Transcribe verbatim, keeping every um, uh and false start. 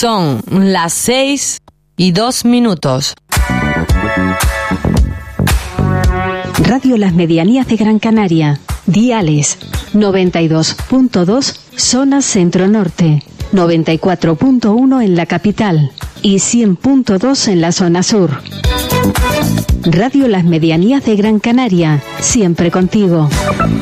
Son las seis y dos minutos. Radio Las Medianías de Gran Canaria. Diales noventa y dos punto dos zona centro-norte, noventa y cuatro punto uno en la capital y cien punto dos en la zona sur. Radio Las Medianías de Gran Canaria, siempre contigo.